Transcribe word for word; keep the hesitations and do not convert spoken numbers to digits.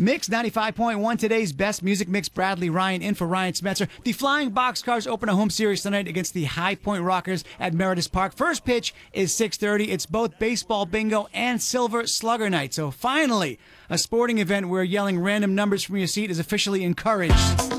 Mix ninety-five point one, today's best music mix. Bradley Ryan in for Ryan Spencer. The Flying Boxcars open a home series tonight against the High Point Rockers at Meredith Park. First pitch is six thirty. It's both baseball bingo and silver slugger night. So finally, a sporting event where yelling random numbers from your seat is officially encouraged.